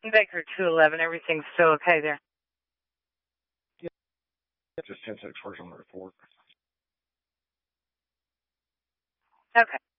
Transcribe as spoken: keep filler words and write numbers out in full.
Baker two eleven, everything's still okay there? Yeah, just ten six first on the report. Okay.